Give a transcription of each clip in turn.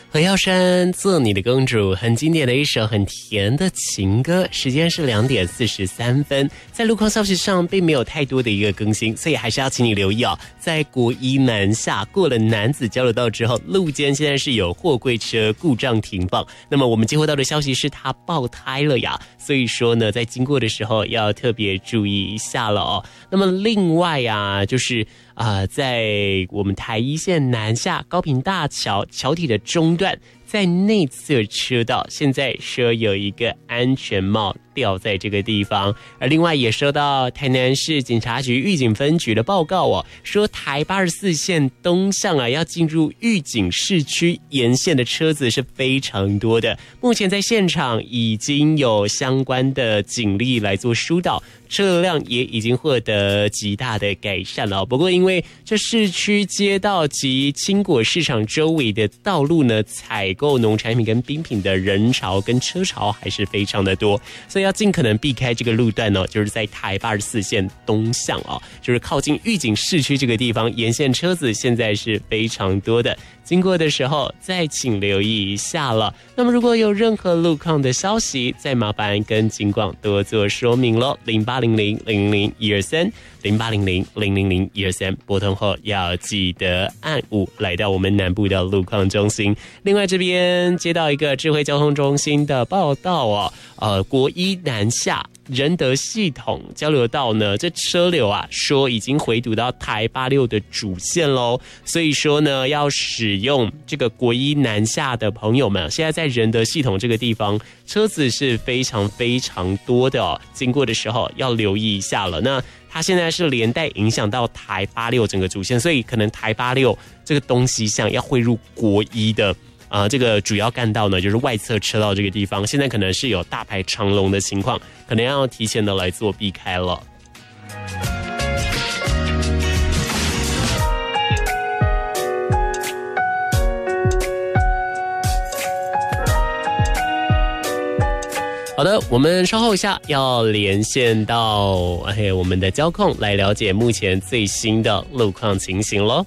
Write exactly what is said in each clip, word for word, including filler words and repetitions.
何耀珊做你的公主，很经典的一首很甜的情歌。时间是两点四十三分，在路况消息上并没有太多的一个更新，所以还是要请你留意哦。在国一南下过了南子交流道之后，路肩现在是有货柜车故障停放。那么我们接获到的消息是它爆胎了呀，所以说呢，在经过的时候要特别注意一下了哦。那么另外啊，就是啊、呃，在我们台一线南下高屏大桥桥体的中段，在内侧车道，现在说有一个安全帽掉在这个地方。而另外也收到台南市警察局预警分局的报告哦，说台八十四线东向啊，要进入预警市区沿线的车子是非常多的。目前在现场已经有相关的警力来做疏导，车流量也已经获得极大的改善了。不过因为这市区街道及青果市场周围的道路呢，采购农产品跟冰品的人潮跟车潮还是非常的多，所以要尽可能避开这个路段哦，就是在台八十四线东向哦，就是靠近预警市区这个地方，沿线车子现在是非常多的，经过的时候再请留意一下了。那么如果有任何路况的消息，再麻烦跟警广多做说明咯，零八零零零零一二三零八零零零零零一二三，拨通后要记得按五来到我们南部的路况中心。另外这边接到一个智慧交通中心的报道哦，呃，国一南下仁德系统交流道呢，这车流啊说已经回堵到台八六的主线咯，所以说呢，要使用这个国一南下的朋友们，现在在仁德系统这个地方车子是非常非常多的哦，经过的时候要留意一下了。那它现在是连带影响到台八六整个主线，所以可能台八六这个东西向要汇入国一的啊、呃，这个主要干道呢，就是外侧车道这个地方，现在可能是有大排长龙的情况，可能要提前的来做避开了。好的，我们稍后一下要连线到哎我们的交控来了解目前最新的路况情形咯。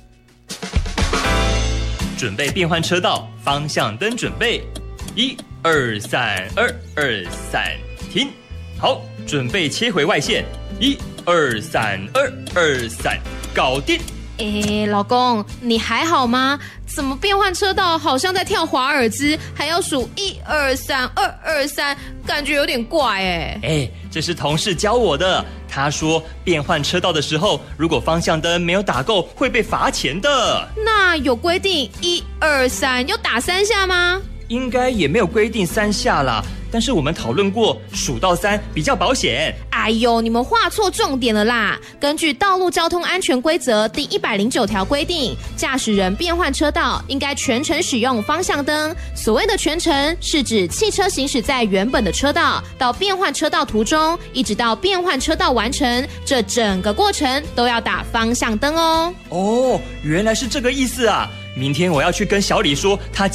准备变换车道，方向灯准备，一二三，二二三，停。好，准备切回外线，一二三，二二三，搞定。 诶，老公，你还好吗？怎么变换车道好像在跳华尔兹，还要数一二三，二二三，感觉有点怪哎。 哎，这是同事教我的，他说变换车道的时候，如果方向灯没有打够，会被罚钱的。 那有规定一二三要打三下吗？ 应该也没有规定三下啦，但是我们讨论过，数到三比较保险。 哎呦，你们画错重点了啦！根据《道路交通安全规则》第一百零九条规定，驾驶人变换车道应该全程使用方向灯。所谓的全程，是指汽车行驶在原本的车道到变换车道途中，一直到变换车道完成，这整个过程都要打方向灯哦。 哦，原来是这个意思啊！明天我要去跟小李说，他